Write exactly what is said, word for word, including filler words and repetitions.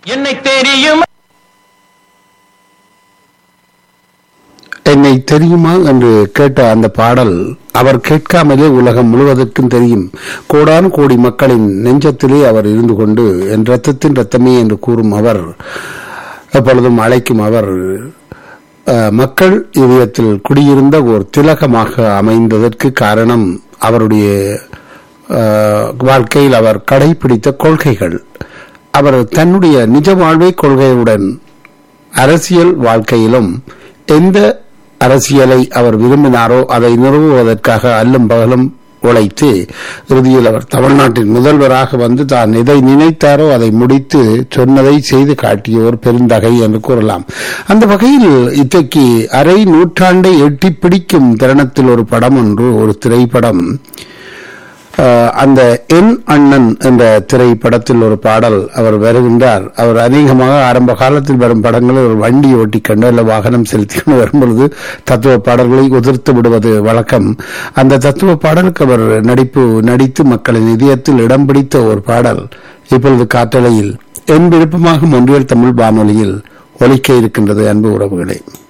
என்னை தெரியும் என்னை தெரியுமா என்று கேட்ட அந்த பாடல் அவர் கேட்காமலே உலகம் முழுவதற்கும் தெரியும். கோடான கோடி மக்களின் நெஞ்சத்திலே அவர் இருந்து கொண்டு என் ரத்தத்தின் ரத்தமே என்று கூறும் அவர், எப்பொழுதும் அழைக்கும் அவர், மக்கள் இதயத்தில் குடியிருந்த ஒரு திலகமாக அமைந்ததற்கு காரணம் அவருடைய வாழ்க்கையில் அவர் கடைபிடித்த கொள்கைகள். அவர் தன்னுடைய நிஜ வாழ்வை கொள்கையுடன் அரசியல் வாழ்க்கையிலும் எந்த அரசியலை அவர் விரும்பினாரோ அதை நிறுவுவதற்காக அல்லும் பகலும் உழைத்து இறுதியில் அவர் தமிழ்நாட்டின் முதல்வராக வந்து தான் எதை நினைத்தாரோ அதை முடித்து சொன்னதை செய்து காட்டிய ஒரு பெருந்தகை என்று கூறலாம். அந்த வகையில் இன்றைக்கு அரை நூற்றாண்டை எட்டி பிடிக்கும் தருணத்தில் ஒரு படம் ஒன்று, ஒரு திரைப்படம், அந்த என் அண்ணன் என்ற திரைப்படத்தில் ஒரு பாடல் அவர் வருகின்றார். அவர் அநேகமாக ஆரம்ப காலத்தில் வரும் படங்களில் ஒரு வண்டி ஓட்டிக்கொண்டு அல்ல வாகனம் செலுத்திக்கொண்டு வரும்பொழுது தத்துவ பாடல்களை உதிர்த்து விடுவது வழக்கம். அந்த தத்துவ பாடலுக்கு அவர் நடிப்பு நடித்து மக்களின் இதயத்தில் இடம் பிடித்த ஒரு பாடல் இப்பொழுது காற்றலையில் என் விருப்பமாக ஒன்றியல் தமிழ் வானொலியில் ஒலிக்க இருக்கின்றது. அன்பு உறவுகளே,